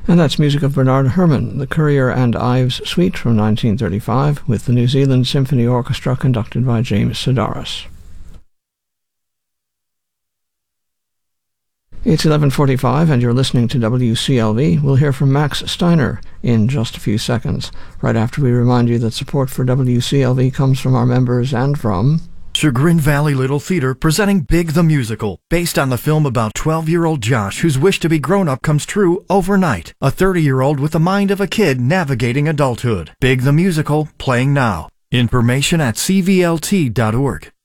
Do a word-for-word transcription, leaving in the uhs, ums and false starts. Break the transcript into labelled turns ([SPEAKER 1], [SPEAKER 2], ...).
[SPEAKER 1] And that's music of Bernard Herrmann, the Courier and Ives Suite from nineteen thirty-five, with the New Zealand Symphony Orchestra conducted by James Sedaris. It's eleven forty-five and you're listening to W C L V. We'll hear from Max Steiner in just a few seconds, right after we remind you that support for W C L V comes from our members and from
[SPEAKER 2] Chagrin Valley Little Theater, presenting Big the Musical, based on the film about twelve-year-old Josh, whose wish to be grown-up comes true overnight. A thirty-year-old with the mind of a kid navigating adulthood. Big the Musical, playing now. Information at c v l t dot org.